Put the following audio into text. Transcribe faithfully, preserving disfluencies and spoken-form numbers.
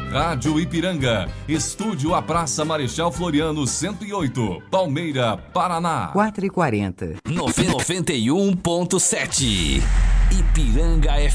Rádio Ipiranga, estúdio à Praça Marechal Floriano cento e oito, Palmeira, Paraná. quatro e quarenta. noventa e um ponto sete Ipiranga F